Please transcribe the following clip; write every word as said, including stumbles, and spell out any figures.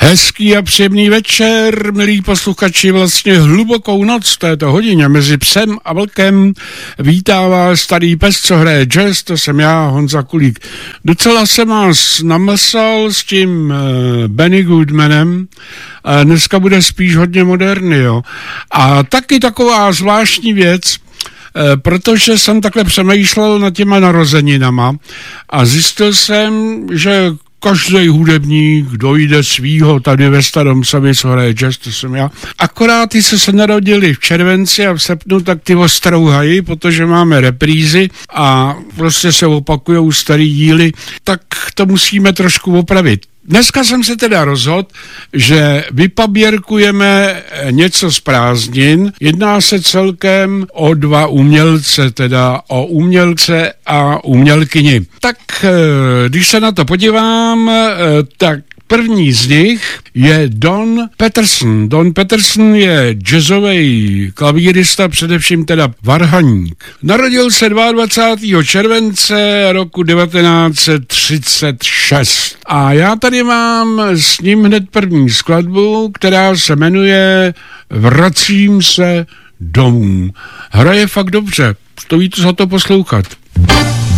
Hezký a příjemný večer, milí posluchači, vlastně hlubokou noc v této hodině mezi psem a vlkem vítá vás starý pes, co hraje jazz, to jsem já, Honza Kulík. Docela jsem vás namlsal s tím uh, Benny Goodmanem, uh, dneska bude spíš hodně moderní, jo. A taky taková zvláštní věc, protože jsem takhle přemýšlel nad těma narozeninama a zjistil jsem, že každý hudebník dojde svýho tady ve Staromsově, co hraje jazz, to jsem já. Akorát ty, co se narodili v červenci a v srpnu, tak ty ostrouhají, protože máme reprízy a prostě se opakujou starý díly, tak to musíme trošku opravit. Dneska jsem se teda rozhodl, že vypaběrkujeme něco z prázdnin. Jedná se celkem o dva umělce, teda o umělce a umělkyni. Tak když se na to podívám, tak první z nich je Don Peterson. Don Peterson je jazzový klavírista, především teda varhaník. Narodil se dvacátého druhého července roku devatenáct set třicet šest. A já tady mám s ním hned první skladbu, která se jmenuje Vracím se domů. Hraje fakt dobře, stojí to za to poslouchat.